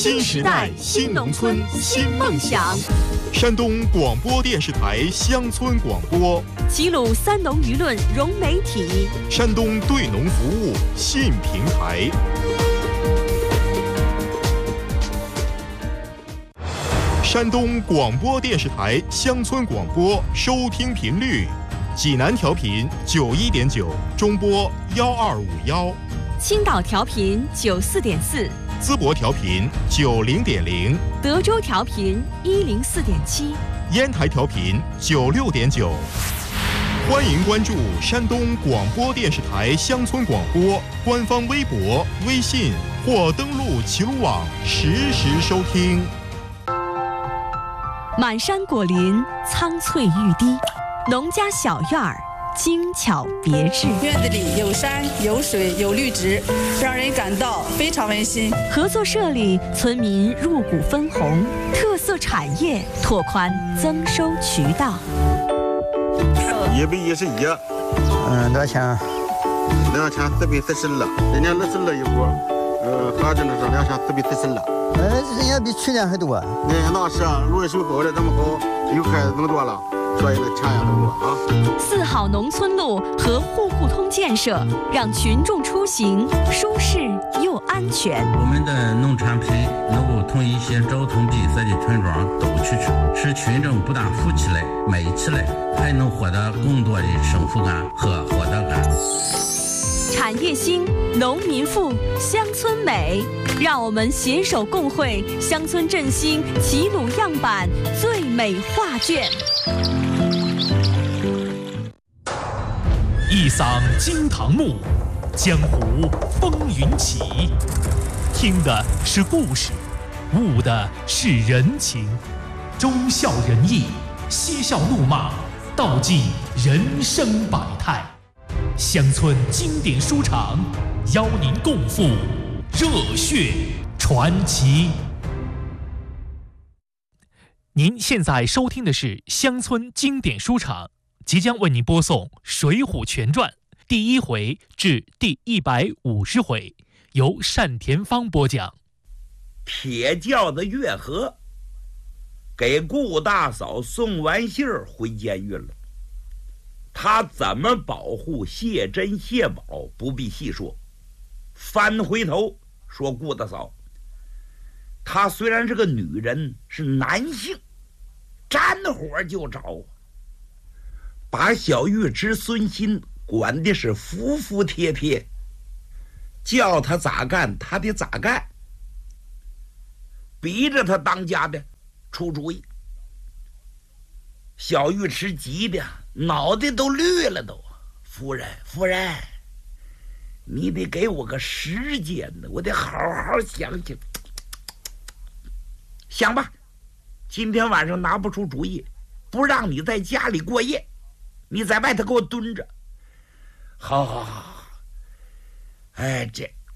新时代新农村新梦想。 山东广播电视台乡村广播， 齐鲁三农舆论融媒体， 山东对农服务新平台。山东广播电视台乡村广播收听频率：济南调频91.9，中波1251； 青岛调频94.4， 淄博调频90.0， 德州调频104.7， 烟台调频96.9。欢迎关注山东广播电视台乡村广播官方微博、微信或登录齐鲁网实时收听。 满山果林，苍翠欲滴，农家小院儿精巧别致。 院子里有山有水有绿植，让人感到非常温馨。 合作社里，村民入股分红，特色产业拓宽增收渠道。 111， 多少钱 ？2千440了，今年20了一锅，合着的是2千440了。 人家比去年还多。 那是啊，路修好的这么好，又开始更多了，所以呢钱也更多啊。 4号农村路和户户通建设，让群众出行舒适又安全。 我们的农产品能够同一些交通闭塞的村庄都去，使群众不但富起来、美起来，还能获得更多的幸福感和获得感。 产业兴，农民富，乡村美，让我们携手共绘乡村振兴齐鲁样板最美画卷。 一嗓惊堂木，江湖风云起。听的是故事，悟的是人情，忠孝仁义，嬉笑怒骂，道尽人生百态。乡村经典书场，邀您共赴热血传奇。您现在收听的是乡村经典书场，即将为您播送《水浒全传》第1回至第150回，由单田芳播讲。 铁轿子越河，给顾大嫂送完信儿回监狱了。他怎么保护谢珍、谢宝不必细说，翻回头说顾大嫂，她虽然是个女人，是男性，沾火就着，把小尉迟孙新管的是服服帖帖，叫他咋干他得咋干，逼着他当家的出主意。小尉迟急的脑袋都绿了都，夫人，你得给我个时间呢，我得好好想想。想吧，今天晚上拿不出主意，不让你在家里过夜，你在外头给我蹲着。好，哎，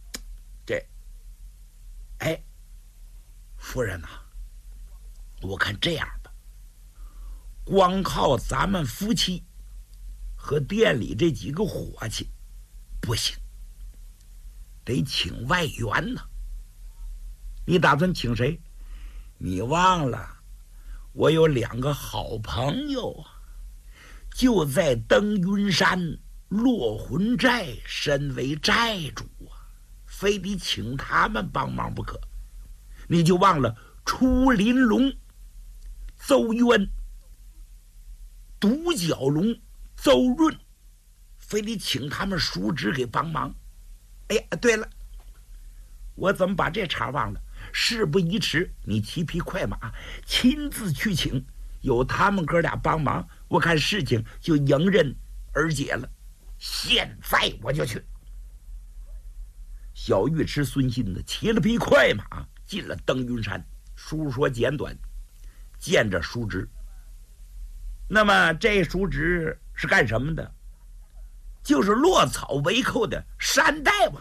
哎，夫人呐，我看这样吧，光靠咱们夫妻和店里这几个伙计不行，得请外援呢。你打算请谁？你忘了我有2个好朋友啊，就在登云山落魂寨身为寨主啊，非得请他们帮忙不可。你就忘了出林龙、邹渊、独角龙、邹润，非得请他们叔侄给帮忙。哎呀，对了，我怎么把这茬忘了？事不宜迟，你骑匹快马亲自去请，有他们哥俩帮忙，我看事情就迎刃而解了。现在我就去。小尉迟孙新的骑了匹快马进了登云山，书说简短，见着叔侄。那么这叔侄是干什么的？就是落草为寇的山大王。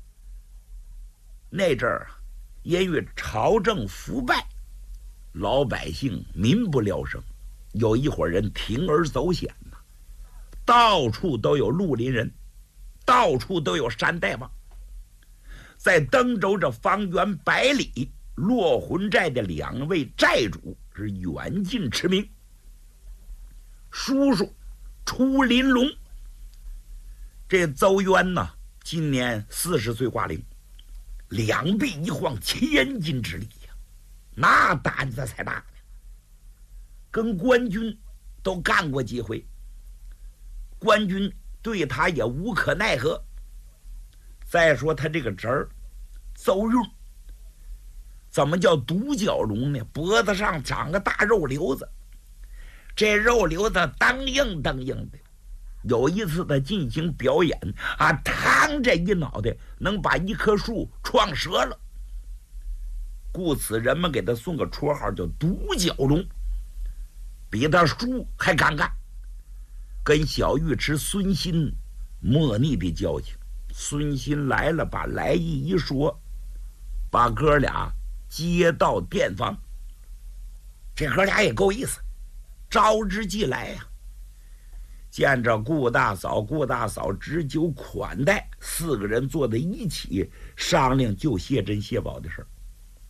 那阵儿因为朝政腐败，老百姓民不聊生，有一伙人铤而走险呐，到处都有绿林人，到处都有山大王。在登州这方圆100里落魂寨的2位寨主是远近驰名。叔叔出林龙，这邹渊呢，今年40岁挂零，2臂一晃1000斤之力呀，那胆子才大呢。跟官军都干过几回，官军对他也无可奈何。再说他这个侄儿邹用，怎么叫独角龙呢？脖子上长个大肉瘤子，这肉瘤子当硬当硬的。有一次他进行表演啊，嘡这一脑袋能把一棵树撞折了，故此人们给他送个绰号叫独角龙，比他叔还敢干。跟小尉迟孙新莫逆的交情。孙新来了，把来意一说，把哥俩接到店房。这哥俩也够意思，招之即来呀。见着顾大嫂置酒款待，4个人坐在一起商量救谢珍谢宝的事儿。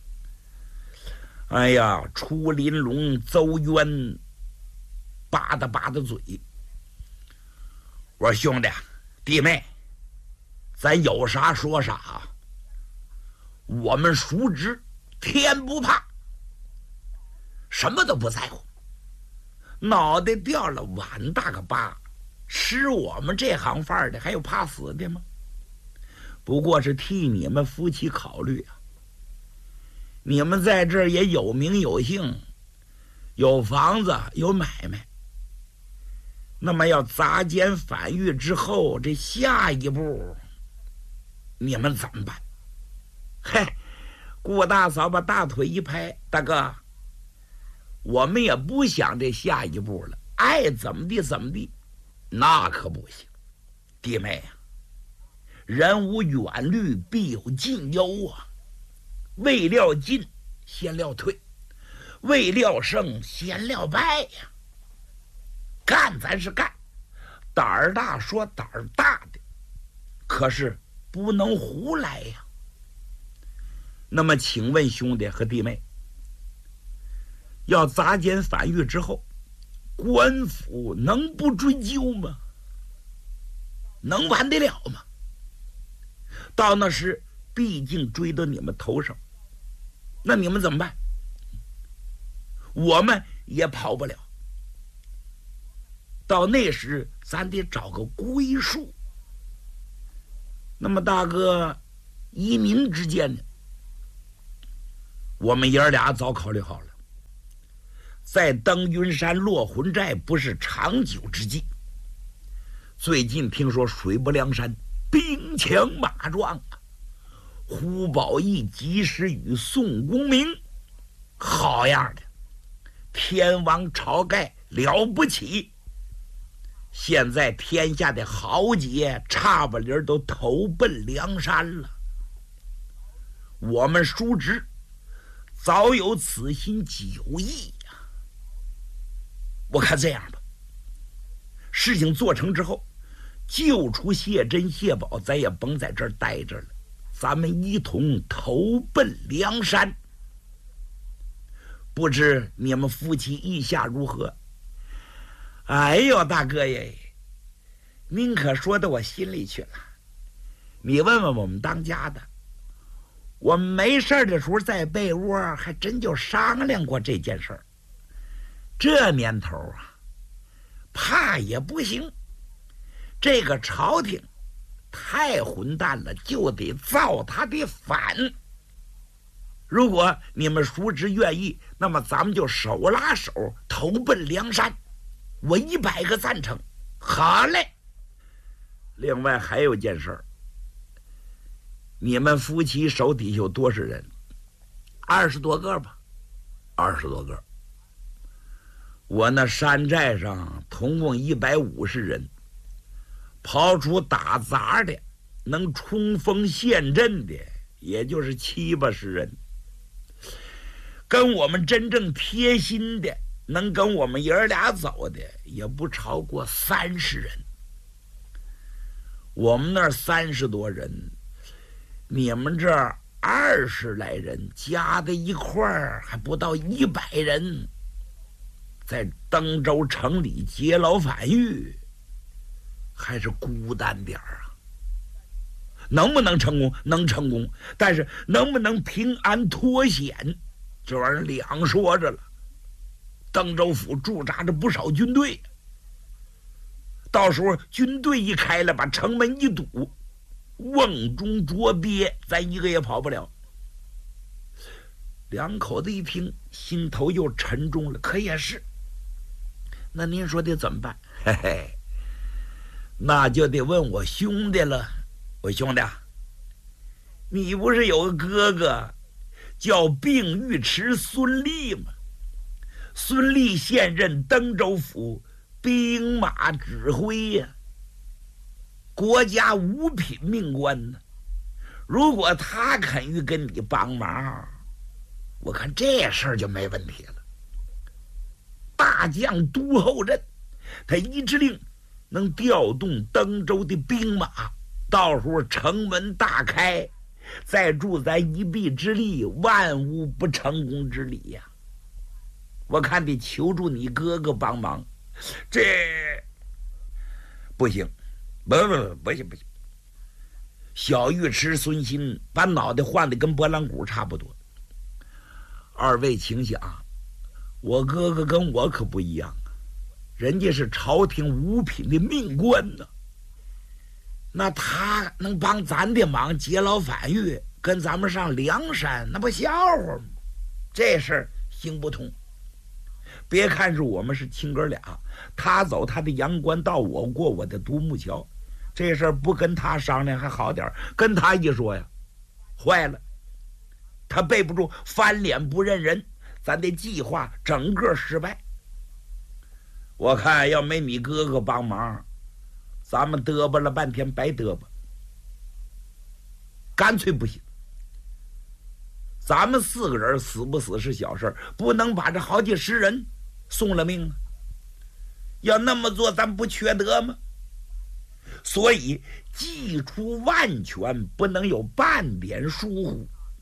哎呀，出林龙邹渊吧嗒嘴，我说兄弟弟妹，咱有啥说啥，我们叔侄天不怕，什么都不在乎。脑袋掉了碗大个疤，吃我们这行饭的还有怕死的吗？不过是替你们夫妻考虑啊。你们在这儿也有名有姓，有房子有买卖，那么要砸监反狱之后，这下一步你们怎么办？嘿，顾大嫂把大腿一拍，大哥，我们也不想这下一步了，爱怎么地怎么地，那可不行。弟妹啊，人无远虑，必有近忧啊。未料进，先料退；未料胜，先料败呀。干咱是干，胆儿大说胆儿大的，可是不能胡来呀。那么请问兄弟和弟妹，要砸监反狱之后，官府能不追究吗？能完得了吗？到那时毕竟追到你们头上，那你们怎么办？我们也跑不了。到那时咱得找个归宿。那么大哥，依您之见呢？我们爷儿俩早考虑好了，在登云山落魂寨不是长久之计。最近听说水泊梁山兵强马壮啊，胡宝义及时雨宋公明，好样的，天王晁盖了不起。现在天下的豪杰差不离儿都投奔梁山了，我们叔侄早有此心久意呀。我看这样吧，事情做成之后，救出谢珍谢宝，咱也甭在这儿待着了，咱们一同投奔梁山。不知你们夫妻意下如何？哎呦，大哥耶，您可说到我心里去了。你问问我们当家的，我们没事的时候在被窝还真就商量过这件事儿。这年头啊，怕也不行，这个朝廷太混蛋了，就得造他的反。如果你们叔侄愿意，那么咱们就手拉手投奔梁山，我100个赞成。好嘞。另外还有件事儿，你们夫妻手底下有多少人？20多个吧，20多个。我那山寨上总共150人，刨除打杂的，能冲锋陷阵的，也就是70-80人。跟我们真正贴心的，能跟我们爷儿俩走的，也不超过30人。我们那儿30多人，你们这儿 20来人加在一块儿还不到100人，在登州城里劫牢反狱，还是孤单点儿啊。能不能成功？能成功，但是能不能平安脱险，这玩意儿两说着了。登州府驻扎着不少军队，到时候军队一开了，把城门一堵，瓮中捉鳖，咱一个也跑不了。两口子一听，心头又沉重了。可也是，那您说得怎么办？嘿嘿，那就得问我兄弟了。我兄弟啊，你不是有个哥哥叫并尉迟孙立吗？孙立现任登州府兵马指挥呀，国家五品命官呢。如果他肯于跟你帮忙，我看这事儿就没问题了。大将都后任，他一指令能调动登州的兵马，到时候城门大开，再助咱一臂之力，万无不成功之理呀。我看得求助你哥哥帮忙，这不行，不行。小尉迟孙新把脑袋换得跟拨浪鼓差不多。二位请想，我哥哥跟我可不一样啊，人家是朝廷五品的命官呢。那他能帮咱的忙，劫牢反狱，跟咱们上梁山，那不笑话吗？这事儿行不通。别看是我们是亲哥俩，他走他的阳关道，我过我的独木桥，这事儿不跟他商量还好点，跟他一说呀，坏了，他背不住，翻脸不认人，咱的计划整个失败。我看要没你哥哥帮忙，咱们嘚吧了半天白嘚吧，干脆不行。咱们4个人死不死是小事，不能把这好几十人送了命啊！要那么做，咱不缺德吗？所以计出万全，不能有半点疏忽。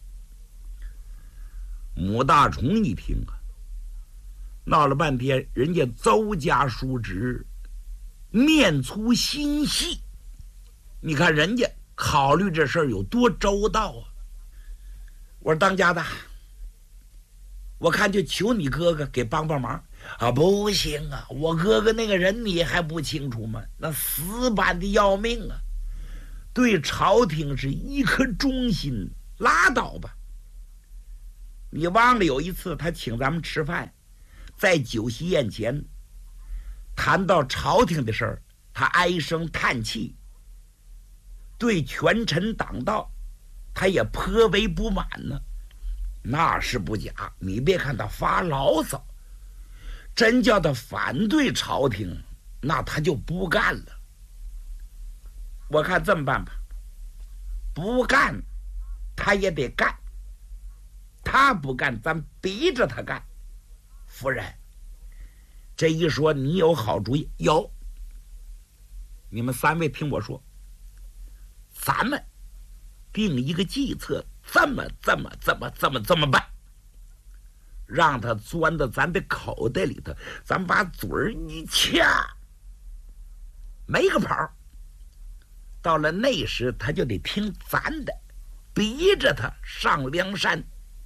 母大虫一听啊，闹了半天，人家邹家叔侄面粗心细，你看人家考虑这事儿有多周到啊！我说当家的，我看就求你哥哥给帮帮忙啊！不行啊，我哥哥那个人你还不清楚吗？那死板的要命啊，对朝廷是一颗忠心，拉倒吧。你忘了有一次他请咱们吃饭，在酒席宴前谈到朝廷的事儿，他唉声叹气，对权臣党道他也颇为不满呢。那是不假，你别看他发牢骚，真叫他反对朝廷，那他就不干了。我看这么办吧，不干他也得干，他不干咱逼着他干。夫人这一说，你有好主意？有。你们3位听我说，咱们定一个计策，这么办，让他钻到咱的口袋里头，咱把嘴儿一掐，没个跑。到了那时，他就得听咱的，逼着他上梁山。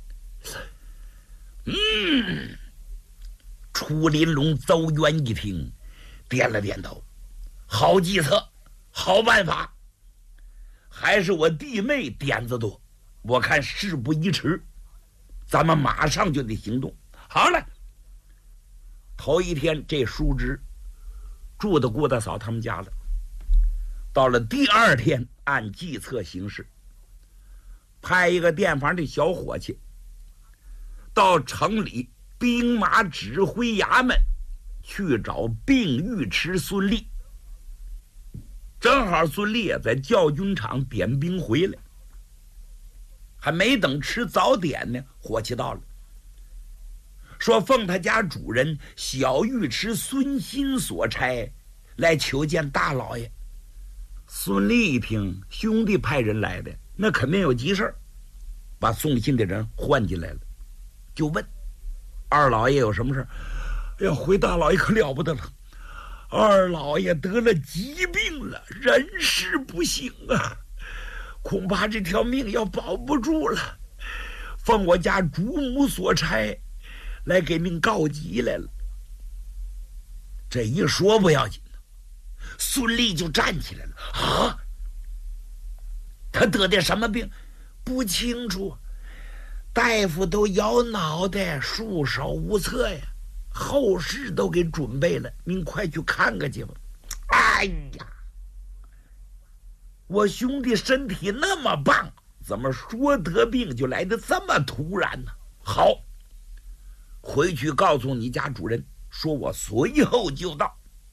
楚林龙、邹渊一听，点了点头，好计策，好办法。还是我弟妹点子多，我看事不宜迟，咱们马上就得行动。好了，头一天这叔侄住到郭大嫂他们家了，到了第2天按计策行事，派一个店房的小伙计到城里兵马指挥衙门去找并尉迟孙立。正好孙立在教军场点兵回来，还没等吃早点呢，伙计到了，说奉他家主人小尉迟孙新所差来求见大老爷。孙立一听兄弟派人来的，那肯定有急事儿， 把送信的人唤进来了，就问二老爷有什么事。哎呀，回大老爷可了不得了，二老爷得了疾病了，人事不幸啊，恐怕这条命要保不住了。奉我家主母所差，来给您告急来了。这一说不要紧的，孙俪就站起来了。啊，他得的什么病？不清楚，大夫都摇脑袋，束手无策呀。后事都给准备了，您快去看看去吧。哎呀，我兄弟身体那么棒，怎么说得病就来得这么突然呢？好，回去告诉你家主人，说我随后就到。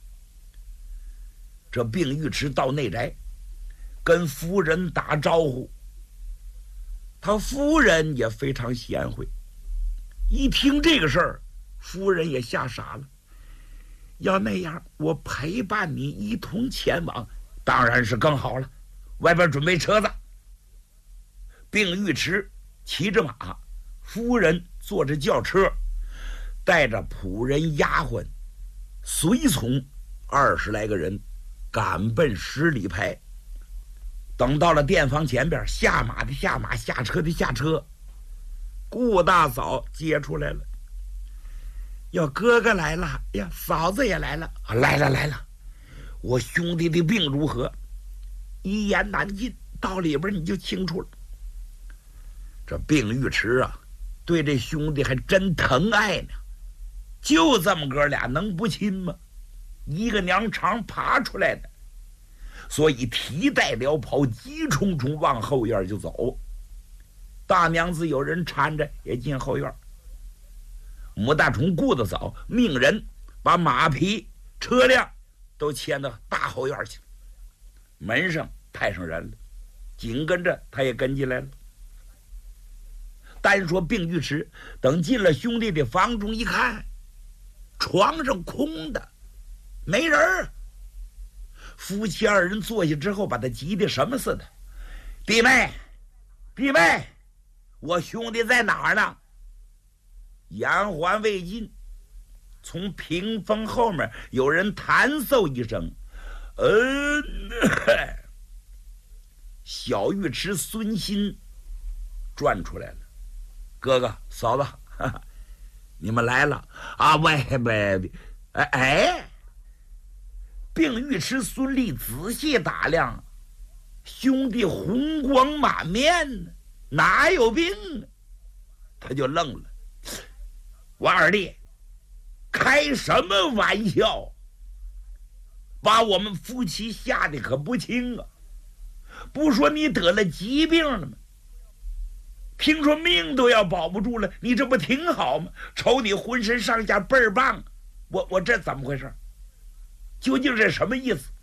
这病尉迟到内宅，跟夫人打招呼。他夫人也非常贤惠，一听这个事儿，夫人也吓傻了。要那样，我陪伴你一同前往，当然是更好了。外边准备车子，病尉迟骑着马，夫人坐着轿车，带着仆人丫鬟随从20来个人赶奔10里牌。等到了店房前边，下马的下马，下车的下车。顾大嫂接出来了，要哥哥来了呀，嫂子也来了。来了，我兄弟的病如何？一言难尽，到里边你就清楚了。这病尉迟啊，对这兄弟还真疼爱呢，就这么哥俩能不亲吗？一个娘肠爬出来的，所以提带撩袍，急冲冲往后院就走。大娘子有人搀着也进后院。母大虫顾得早，命人把马匹车辆都牵到大后院去，门上派上人了，紧跟着他也跟进来了。单说病尉迟等进了兄弟的房中一看，床上空的，没人儿。夫妻二人坐下之后，把他急得什么似的。弟妹，我兄弟在哪儿呢？言还未尽，从屏风后面有人弹奏一声，小尉迟孙新转出来了。哥哥嫂子，哈哈，你们来了啊！喂，病尉迟孙俪仔细打量，兄弟红光满面呢，哪有病啊？他就愣了。我二弟，开什么玩笑？把我们夫妻吓得可不轻啊！不说你得了疾病了吗？听说命都要保不住了，你这不挺好吗？瞅你浑身上下倍儿棒，我这怎么回事？究竟是什么意思？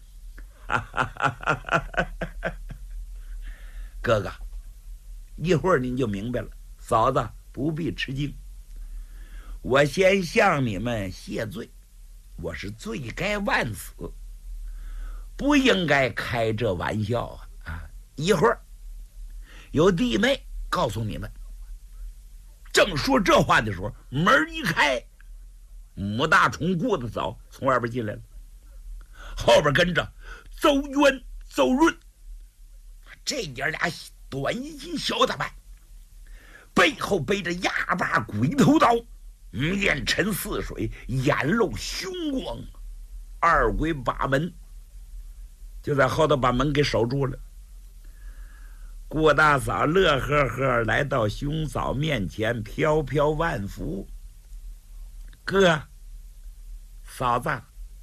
哥哥，一会儿您就明白了。嫂子不必吃惊，我先向你们谢罪，我是罪该万死，不应该开这玩笑啊！一会儿有弟妹告诉你们。正说这话的时候，门一开，母大虫顾得早从外边进来了，后边跟着邹渊、邹润，这爷俩短衣襟小打扮，背后背着压把鬼头刀，面沉似水，眼露凶光，二鬼把门就在后头把门给守住了。顾大嫂乐呵呵来到兄嫂面前，飘飘万福。哥嫂子，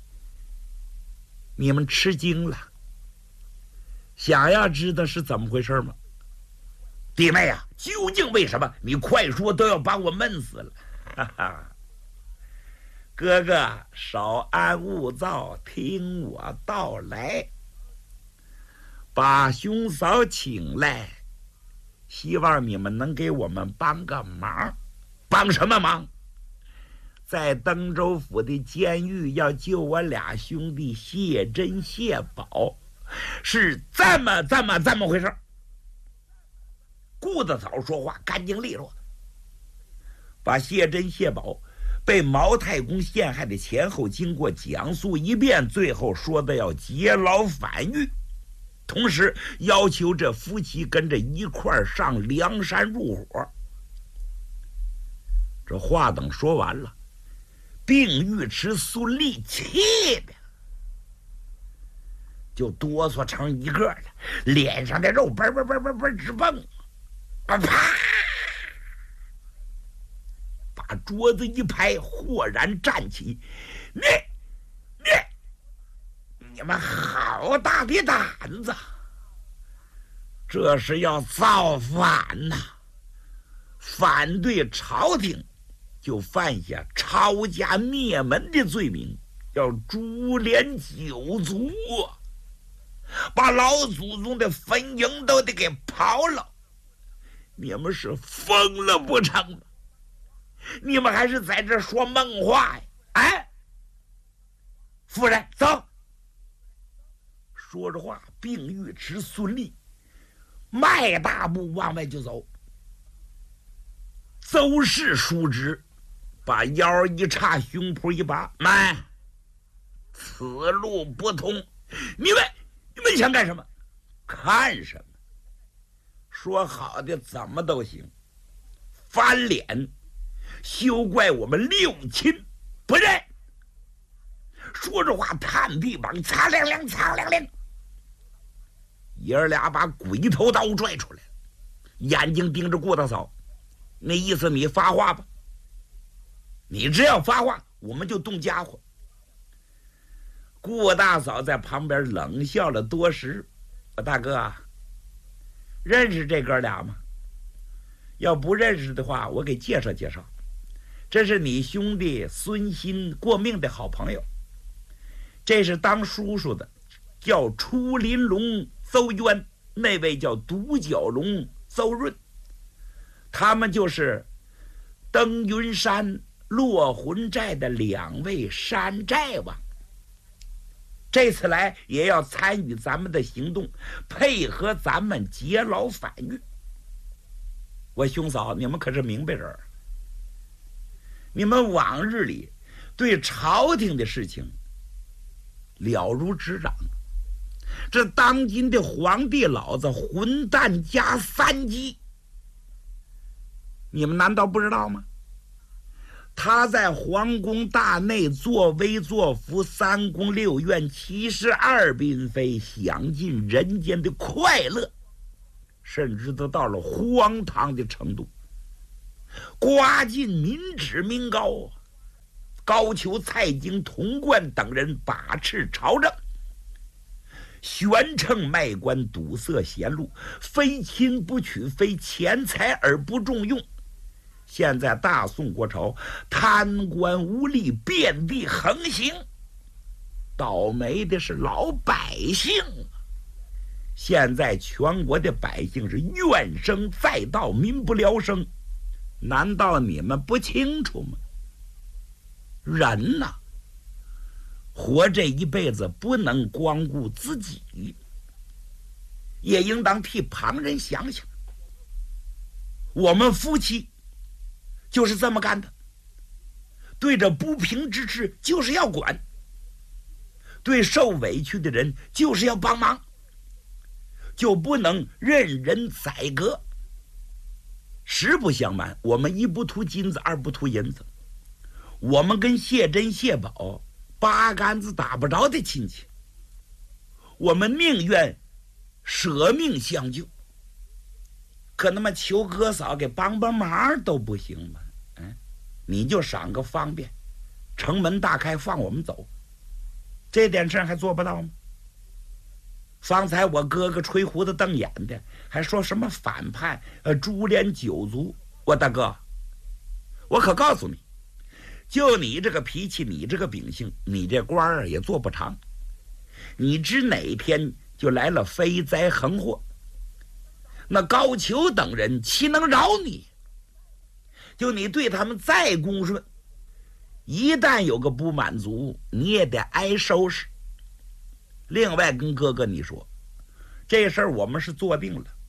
你们吃惊了，想要知道是怎么回事吗？弟妹啊，究竟为什么？你快说，都要把我闷死了。哈哈，哥哥少安勿躁，听我道来。把兄嫂请来，希望你们能给我们帮个忙。帮什么忙？在登州府的监狱要救我俩兄弟谢珍谢宝，是这么回事。 顾大嫂说话干净利落，把谢珍、谢宝被毛太公陷害的前后经过讲述一遍，最后说的要劫牢反狱，同时要求这夫妻跟着一块儿上梁山入伙。这话等说完了，并尉迟孙立气的就哆嗦成一个了，脸上的肉嘣嘣嘣嘣嘣直蹦，啪！把桌子一拍，豁然站起。你们好大的胆子！这是要造反呐！反对朝廷，就犯下抄家灭门的罪名，要株连九族啊！把老祖宗的坟茔都得给刨了！你们是疯了不成吗？你们还是在这说梦话呀？哎，夫人，走！说着话，并尉迟孙立迈大步往外就走。邹氏叔侄把腰一叉，胸脯一拔，慢，此路不通！你们想干什么？看什么？说好的怎么都行，翻脸！休怪我们六亲不认！说着话，探臂膀，擦亮亮，擦亮亮。爷儿俩把鬼头刀拽出来，眼睛盯着顾大嫂，那意思你发话吧。你只要发话，我们就动家伙。顾大嫂在旁边冷笑了多时。大哥啊，认识这哥俩吗？要不认识的话，我给介绍介绍。这是你兄弟孙新过命的好朋友，这是当叔叔的，叫出林龙邹渊，那位叫独角龙邹润，他们就是登云山落魂寨的两位山寨王。这次来也要参与咱们的行动，配合咱们劫牢反狱。我兄嫂，你们可是明白人，你们往日里对朝廷的事情了如指掌，这当今的皇帝老子混蛋加三级，你们难道不知道吗？他在皇宫大内作威作福，3宫6院72嫔妃，享尽人间的快乐，甚至都到了荒唐的程度，刮尽民脂民膏，高俅、蔡京、童贯等人把持朝政，悬秤卖官，堵塞贤路，非亲不娶，非钱财而不重用。现在大宋国朝贪官污吏遍地横行，倒霉的是老百姓。现在全国的百姓是怨声载道，民不聊生，难道你们不清楚吗？人呐，活这一辈子不能光顾自己，也应当替旁人想想。我们夫妻就是这么干的，对着不平之事就是要管，对受委屈的人就是要帮忙，就不能任人宰割。实不相瞒，我们一不图金子，二不图银子，我们跟谢珍、谢宝八竿子打不着的亲戚，我们宁愿舍命相救，可那么求哥嫂给帮帮忙都不行吗？你就赏个方便，城门大开放我们走，这点事还做不到吗？方才我哥哥吹胡子瞪眼的，还说什么反叛株连九族。我大哥，我可告诉你，就你这个脾气，你这个秉性，你这官儿也做不长。你知哪天就来了飞灾横祸，那高俅等人岂能饶你？就你对他们再恭顺，一旦有个不满足，你也得挨收拾。另外跟哥哥你说，这事儿我们是做定了，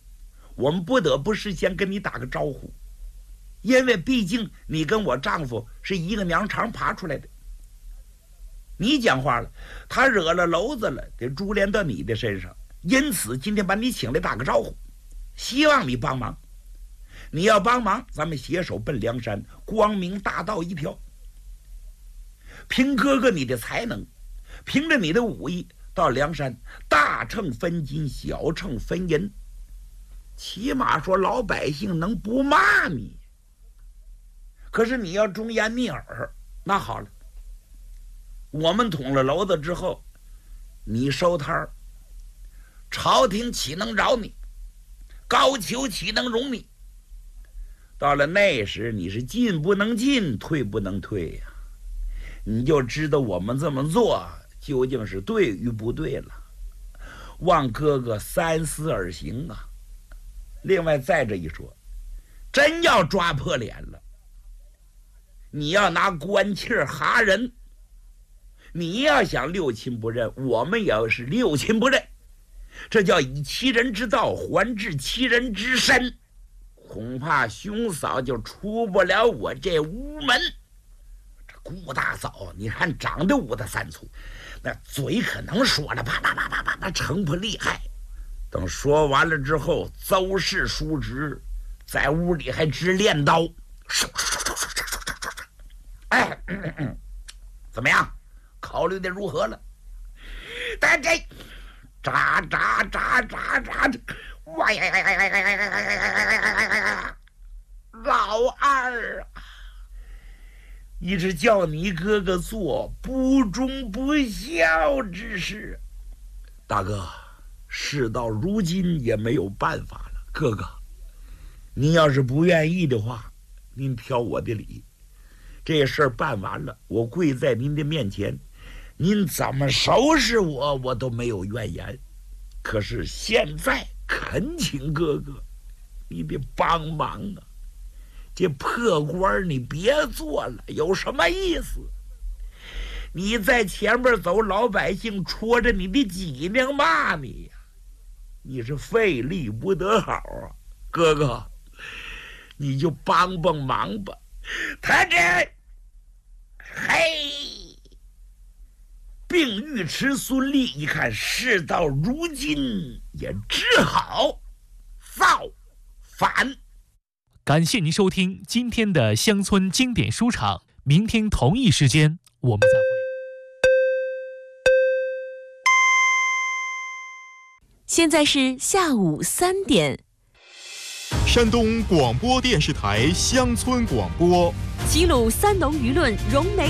我们不得不事先跟你打个招呼，因为毕竟你跟我丈夫是一个娘肠爬出来的。你讲话了，他惹了娄子了，得株连到你的身上。因此今天把你请来打个招呼，希望你帮忙。你要帮忙，咱们携手奔梁山，光明大道一条。凭哥哥你的才能，凭着你的武艺，到梁山大秤分金，小秤分银，起码说老百姓能不骂你。可是你要忠言逆耳，那好了，我们捅了娄子之后，你收摊儿，朝廷岂能饶你？高俅岂能容你？到了那时，你是进不能进，退不能退呀。你就知道我们这么做究竟是对与不对了。望哥哥三思而行啊！另外再者一说，真要抓破脸了，你要拿官气儿哈人，你要想六亲不认，我们也要是六亲不认，这叫以其人之道还治其人之身，恐怕兄嫂就出不了我这屋门。这顾大嫂你看长得五大三粗，那嘴可能说了啪啪啪啪啪啪成不厉害，等说完了之后邹氏叔侄在屋里还直练刀，哎，怎么样？考虑的如何了？但这喳喳喳喳喳，哇呀呀呀呀呀呀呀！老二啊，你是叫你哥哥做不忠不孝之事。大哥，事到如今也没有办法了。哥哥，您要是不愿意的话，您挑我的理。这事儿办完了，我跪在您的面前，您怎么收拾我，我都没有怨言。可是现在恳请哥哥，你得帮忙啊！这破官你别做了，有什么意思？你在前面走，老百姓戳着你的脊梁骂你呀，你是费力不得好啊！哥哥，你就帮帮忙吧。他这，嘿，并尉迟孙立一看事到如今，也只好造反。 感谢您收听今天的乡村经典书场，明天同一时间我们再会。 现在是下午3点。 山东广播电视台乡村广播， 齐鲁三农舆论融媒